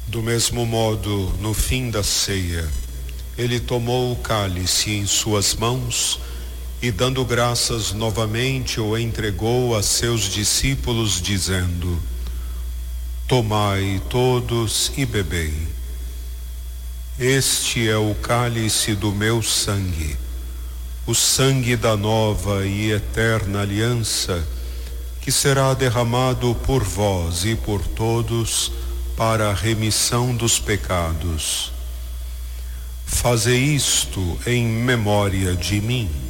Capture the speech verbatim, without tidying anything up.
Do mesmo modo, no fim da ceia, ele tomou o cálice em suas mãos e, dando graças novamente, o entregou a seus discípulos, dizendo: Tomai todos e bebei. Este é o cálice do meu sangue, o sangue da nova e eterna aliança, que será derramado por vós e por todos para a remissão dos pecados. Fazei isto em memória de mim.